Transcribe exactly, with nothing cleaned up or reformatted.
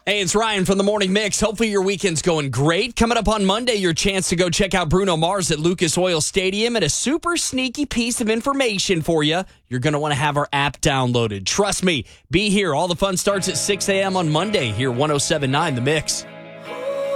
Hey, it's Ryan from the Morning Mix. Hopefully your weekend's going great. Coming up on Monday, your chance to go check out Bruno Mars at Lucas Oil Stadium, and a super sneaky piece of information for you. You're going to want to have our app downloaded. Trust me, be here. All the fun starts at six a.m. on Monday here, one oh seven point nine The Mix.